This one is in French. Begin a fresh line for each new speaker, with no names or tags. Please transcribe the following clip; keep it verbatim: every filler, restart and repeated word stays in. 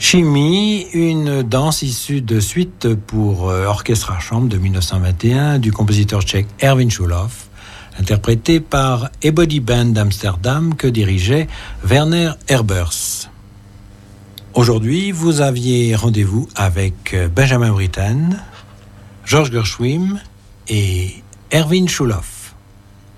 Chimie, une danse issue de suite pour euh, orchestre à chambre de dix-neuf cent vingt et un du compositeur tchèque Erwin Schulhoff, interprété par Ebody Band d'Amsterdam que dirigeait Werner Herbers. Aujourd'hui, vous aviez rendez-vous avec Benjamin Britten, Georges Gershwin et Erwin Schulhoff.